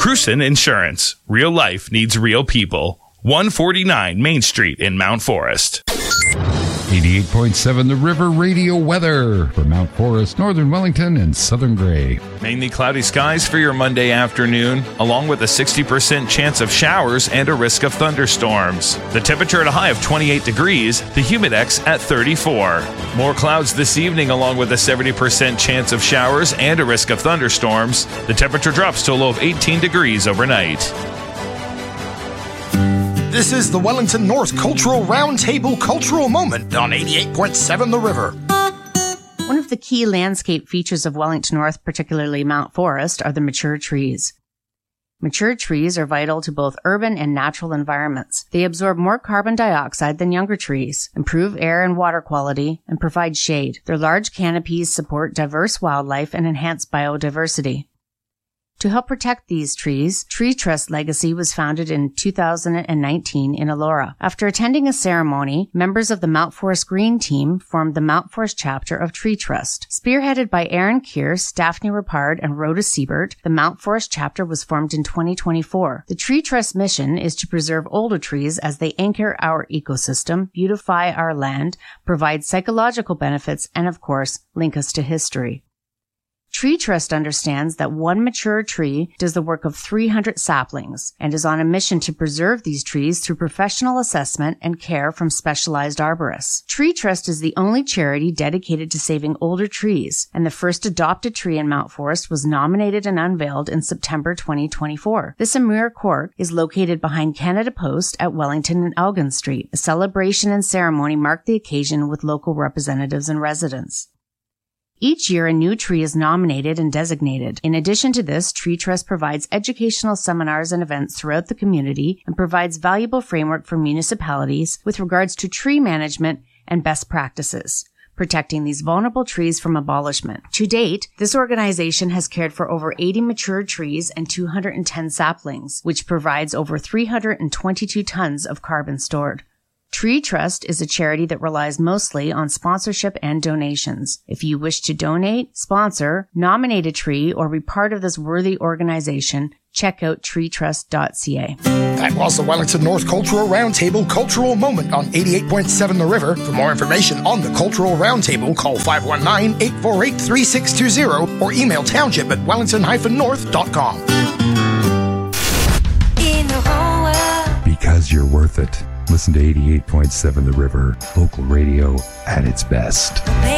Prusen Insurance. Real life needs real people. 149 Main Street in Mount Forest. 88.7 The River radio weather for Mount Forest, Northern Wellington, and Southern Gray. Mainly cloudy skies for your Monday afternoon, along with a 60% chance of showers and a risk of thunderstorms. The temperature at a high of 28 degrees, the humidex at 34. More clouds this evening, along with a 70% chance of showers and a risk of thunderstorms. The temperature drops to a low of 18 degrees overnight. This is the Wellington North Cultural Roundtable Cultural Moment on 88.7 The River. One of the key landscape features of Wellington North, particularly Mount Forest, are the mature trees. Mature trees are vital to both urban and natural environments. They absorb more carbon dioxide than younger trees, improve air and water quality, and provide shade. Their large canopies support diverse wildlife and enhance biodiversity. To help protect these trees, Tree Trust Legacy was founded in 2019 in Elora. After attending a ceremony, members of the Mount Forest Green team formed the Mount Forest chapter of Tree Trust. Spearheaded by Aaron Kearse, Daphne Rapard, and Rhoda Siebert, the Mount Forest chapter was formed in 2024. The Tree Trust mission is to preserve older trees as they anchor our ecosystem, beautify our land, provide psychological benefits, and of course, link us to history. Tree Trust understands that one mature tree does the work of 300 saplings and is on a mission to preserve these trees through professional assessment and care from specialized arborists. Tree Trust is the only charity dedicated to saving older trees, and the first adopted tree in Mount Forest was nominated and unveiled in September 2024. This Amur Cork is located behind Canada Post at Wellington and Elgin Street. A celebration and ceremony marked the occasion with local representatives and residents. Each year, a new tree is nominated and designated. In addition to this, Tree Trust provides educational seminars and events throughout the community and provides valuable framework for municipalities with regards to tree management and best practices, protecting these vulnerable trees from abolishment. To date, this organization has cared for over 80 mature trees and 210 saplings, which provides over 322 tons of carbon stored. Tree Trust is a charity that relies mostly on sponsorship and donations. If you wish to donate, sponsor, nominate a tree, or be part of this worthy organization, check out treetrust.ca. That was the Wellington North Cultural Roundtable Cultural Moment on 88.7 The River. For more information on the Cultural Roundtable, call 519-848-3620 or email township@wellington-north.com. Because you're worth it. Listen to 88.7 The River, local radio at its best.